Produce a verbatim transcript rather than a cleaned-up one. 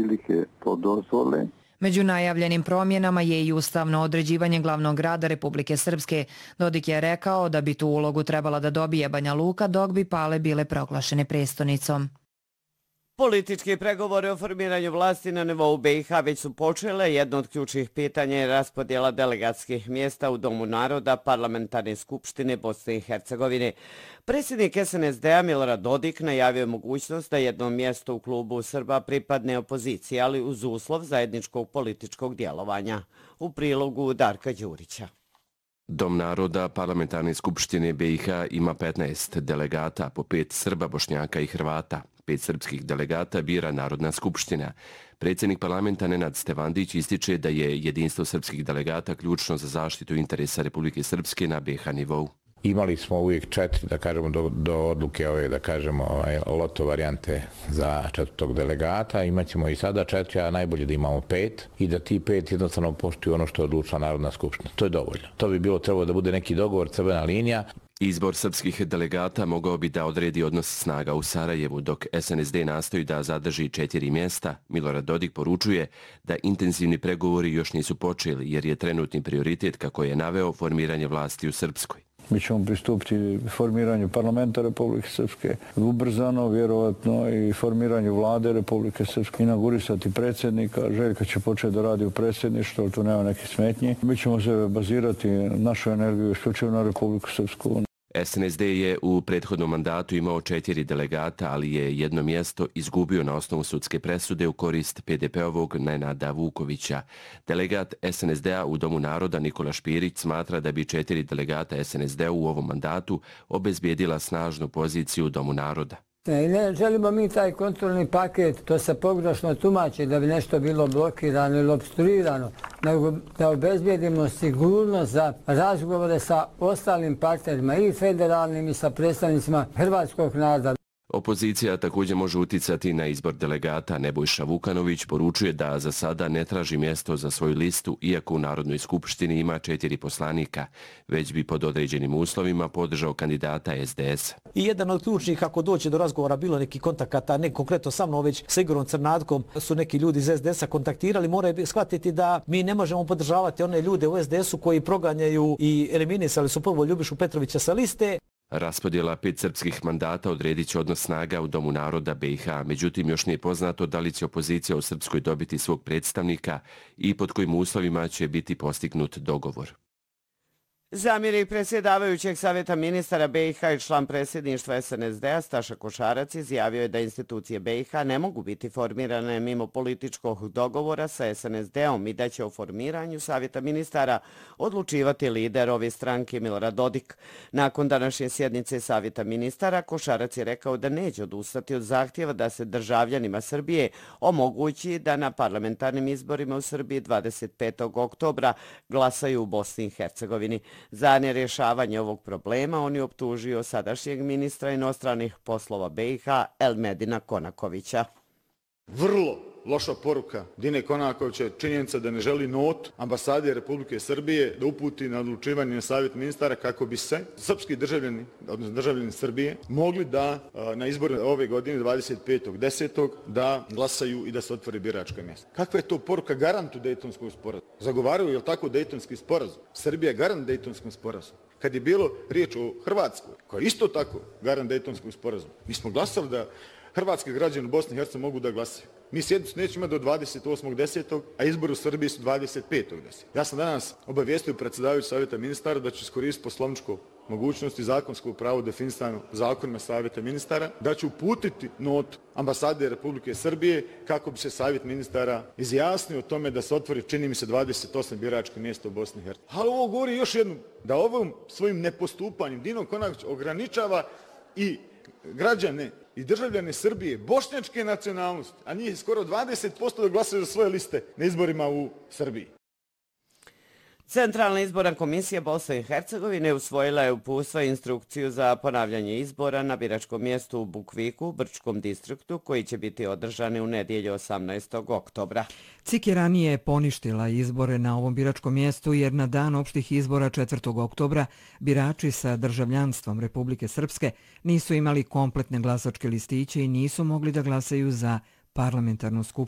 prilike to dozvole. Među najavljenim promjenama je i ustavno određivanje glavnog grada Republike Srpske. Dodik je rekao da bi tu ulogu trebala da dobije Banja Luka, dok bi Pale bile proglašene prestonicom. Politički pregovori o formiranju vlasti na nivou B i H već su počele. Jedno od ključnih pitanja je raspodjela delegatskih mjesta u Domu naroda Parlamentarne skupštine Bosne i Hercegovine. Predsjednik S N S D-a Milorad Dodik najavio je mogućnost da jedno mjesto u klubu Srba pripadne opoziciji, ali uz uslov zajedničkog političkog djelovanja. U prilogu Darka Đurića. Dom naroda Parlamentarne skupštine B i H ima petnaest delegata, po pet Srba, Bošnjaka i Hrvata. Pet srpskih delegata bira Narodna skupština. Predsjednik parlamenta Nenad Stevandić ističe da je jedinstvo srpskih delegata ključno za zaštitu interesa Republike Srpske na B H nivou. Imali smo uvijek četiri, da kažemo, do, do odluke ove, da kažemo, ovaj, loto varijante za četvrtog delegata. Imaćemo i sada četiri, a najbolje da imamo pet i da ti pet jednostavno poštuju ono što je odlučila Narodna skupština. To je dovoljno. To bi bilo trebalo da bude neki dogovor, crvena linija. Izbor srpskih delegata mogao bi da odredi odnos snaga u Sarajevu, dok S N S D nastoji da zadrži četiri mjesta. Milorad Dodik poručuje da intenzivni pregovori još nisu počeli, jer je trenutni prioritet, kako je naveo, formiranje vlasti u Srpskoj. Mi ćemo pristupiti formiranju parlamenta Republike Srpske, ubrzano, vjerovatno, i formiranju vlade Republike Srpske, inaugurisati predsjednika. Željka će početi da radi u predsjedništvu, tu nema nekih smetnji. Mi ćemo se bazirati našu energiju isključivo na Republiku Srpsku. S N S D je u prethodnom mandatu imao četiri delegata, ali je jedno mjesto izgubio na osnovu sudske presude u korist P D P-ovog Nenada Vukovića. Delegat S N S D-a u Domu naroda Nikola Špirić smatra da bi četiri delegata S N S D-a u ovom mandatu obezbijedila snažnu poziciju u Domu naroda. I ne želimo mi taj kontrolni paket, to se pogrešno tumači da bi nešto bilo blokirano ili obstruirano, nego da obezbijedimo sigurnost za razgovore sa ostalim partnerima i federalnim i sa predstavnicima hrvatskog naroda. Opozicija također može uticati na izbor delegata. Nebojša Vukanović poručuje da za sada ne traži mjesto za svoju listu, iako u Narodnoj skupštini ima četiri poslanika, već bi pod određenim uslovima podržao kandidata S D S. I jedan od ključnih, ako dođe do razgovora, bilo neki kontakata, ne konkretno sa mnom, već sa Igorom Crnatkom, su neki ljudi iz S D S-a kontaktirali, moraju shvatiti da mi ne možemo podržavati one ljude u S D S-u koji proganjaju i eliminisali su prvo Ljubišu Petrovića sa liste. Raspodjela pet srpskih mandata odredit će odnos snaga u Domu naroda B i H, međutim još nije poznato da li će opozicija u Srpskoj dobiti svog predstavnika i pod kojim uslovima će biti postignut dogovor. Zamjenik predsjedavajućeg savjeta ministara B i H i član predsjedništva S N S D-a Staša Košarac izjavio je da institucije B i H ne mogu biti formirane mimo političkog dogovora sa S N S D-om i da će o formiranju savjeta ministara odlučivati lider ove stranke Milorad Dodik. Nakon današnje sjednice savjeta ministara, Košarac je rekao da neće odustati od zahtjeva da se državljanima Srbije omogući da na parlamentarnim izborima u Srbiji dvadeset petog oktobra glasaju u Bosni i Hercegovini. Za nerješavanje ovog problema on je optužio sadašnjeg ministra inostranih poslova B i H Elmedina Konakovića. Vrlo loša poruka Dine Konakovića je činjenica da ne želi not ambasade Republike Srbije da uputi na odlučivanje na savjet ministara kako bi se srpski državljani, odnosno državljani Srbije, mogli da na izbore ove godine dvadeset petog desetog da glasaju i da se otvori biračka mjesta. Kakva je to poruka garantu Dejtonskog sporazuma? Zagovaraju, je li tako, Dejtonski sporazum? Srbija je garant Dejtonskom sporazumu. Kad je bilo riječ o Hrvatskoj, koja je isto tako garant Dejtonskog sporazuma, mi smo glasali da hrvatski građani u Bosni i Hercegovini mogu da glasaju. Mi sjednicu nećemo imati do dvadeset osmog desetog a izbori u Srbiji su dvadeset petog desetog Ja sam danas obavijestio predsjedavajući savjeta ministara da će iskoristiti poslovničku mogućnost i zakonsko pravo definisano zakonima savjeta ministara, da će uputiti not ambasade Republike Srbije kako bi se savjet ministara izjasnio o tome da se otvori, čini mi se, dvadeset osam biračkih mjesta u Bosni i Hercegovini. Ali ovo govori još jednom, da ovom svojim nepostupanjem Dino Konaković ograničava i građane i državljane Srbije bošnjačke nacionalnosti, a njih skoro dvadeset posto da glasaju za svoje liste na izborima u Srbiji. Centralna izborna komisija Bosne i Hercegovine usvojila je uputstva i instrukciju za ponavljanje izbora na biračkom mjestu u Bukviku, Brčkom distriktu, koji će biti održani u nedjelju osamnaestog oktobra. C I K je ranije poništila izbore na ovom biračkom mjestu jer na dan opštih izbora četvrtog oktobra birači sa državljanstvom Republike Srpske nisu imali kompletne glasačke listiće i nisu mogli da glasaju za parlamentarnu skupštinu.